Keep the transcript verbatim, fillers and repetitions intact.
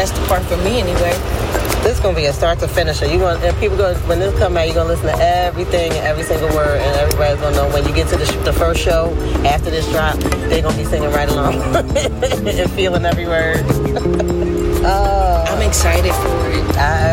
That's the part for me anyway. This is gonna be a start to finisher. You going and people go when this come out, you're gonna listen to everything, every single word, and everybody's gonna know when you get to the, sh- the first show after this drop, they're gonna be singing right along and feeling every word. uh, I'm excited for it. I